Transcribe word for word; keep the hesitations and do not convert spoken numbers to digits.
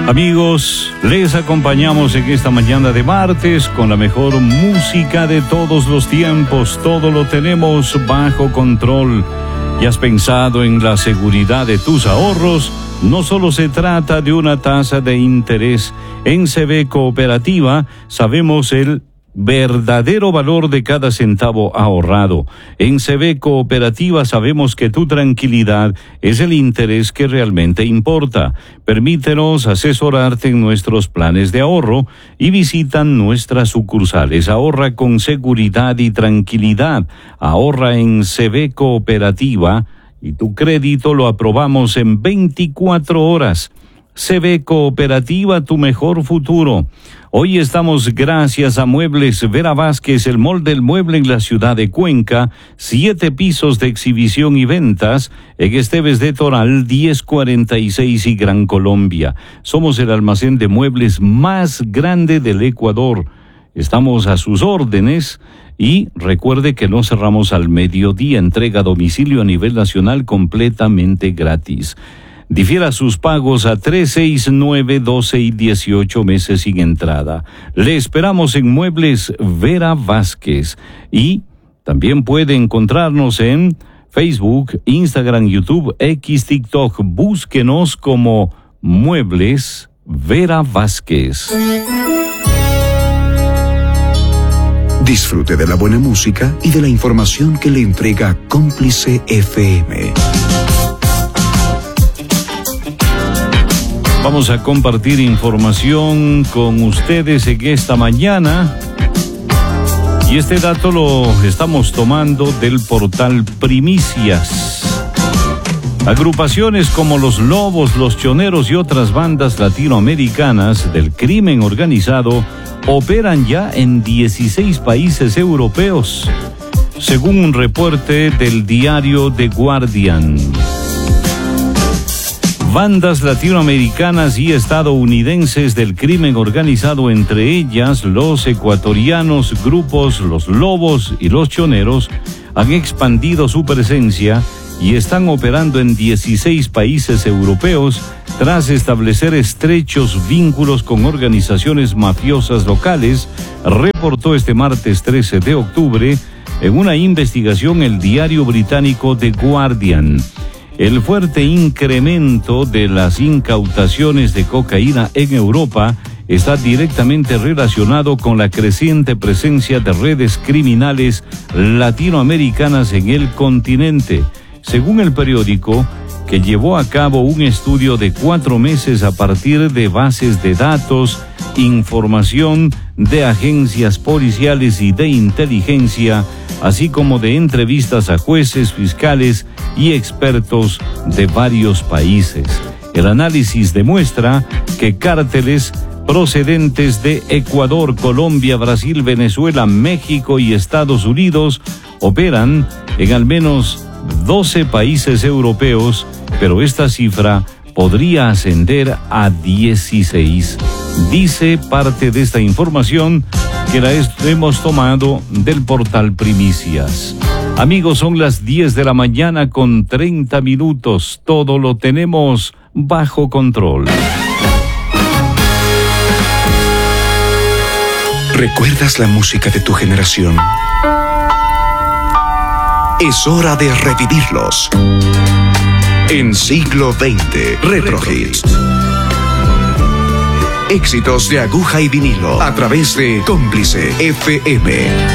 Amigos, les acompañamos en esta mañana de martes con la mejor música de todos los tiempos. Todo lo tenemos bajo control. ¿Y has pensado en la seguridad de tus ahorros? No solo se trata de una tasa de interés. En C B Cooperativa sabemos el verdadero valor de cada centavo ahorrado. En C B Cooperativa sabemos que tu tranquilidad es el interés que realmente importa. Permítenos asesorarte en nuestros planes de ahorro y visitan nuestras sucursales. Ahorra con seguridad y tranquilidad. Ahorra en C B Cooperativa y tu crédito lo aprobamos en veinticuatro horas. C B Cooperativa, tu mejor futuro. Hoy estamos gracias a Muebles Vera Vázquez, el mall del mueble en la ciudad de Cuenca, siete pisos de exhibición y ventas en Esteves de Toral, diez cuarenta y seis y Gran Colombia. Somos el almacén de muebles más grande del Ecuador. Estamos a sus órdenes y recuerde que no cerramos al mediodía. Entrega a domicilio a nivel nacional completamente gratis. Difiera sus pagos a tres, seis, nueve, doce y dieciocho meses sin entrada. Le esperamos en Muebles Vera Vázquez. Y también puede encontrarnos en Facebook, Instagram, YouTube, X, TikTok. Búsquenos como Muebles Vera Vázquez. Disfrute de la buena música y de la información que le entrega Cómplice F M. Vamos a compartir información con ustedes en esta mañana. Y este dato lo estamos tomando del portal Primicias. Agrupaciones como los Lobos, los Choneros y otras bandas latinoamericanas del crimen organizado operan ya en dieciséis países europeos, según un reporte del diario The Guardian. Bandas latinoamericanas y estadounidenses del crimen organizado, entre ellas los ecuatorianos grupos Los Lobos y Los Choneros, han expandido su presencia y están operando en dieciséis países europeos tras establecer estrechos vínculos con organizaciones mafiosas locales, reportó este martes trece de octubre en una investigación el diario británico The Guardian. El fuerte incremento de las incautaciones de cocaína en Europa está directamente relacionado con la creciente presencia de redes criminales latinoamericanas en el continente. Según el periódico, que llevó a cabo un estudio de cuatro meses a partir de bases de datos, información de agencias policiales y de inteligencia, así como de entrevistas a jueces, fiscales y expertos de varios países. El análisis demuestra que cárteles procedentes de Ecuador, Colombia, Brasil, Venezuela, México y Estados Unidos operan en al menos doce países europeos, pero esta cifra podría ascender a dieciséis. Dice parte de esta información que la hemos tomado del portal Primicias. Amigos, son las diez de la mañana con treinta minutos. Todo lo tenemos bajo control. ¿Recuerdas la música de tu generación? Es hora de revivirlos. En Siglo veinte, Retro Hits. Éxitos de aguja y vinilo a través de Cómplice F M.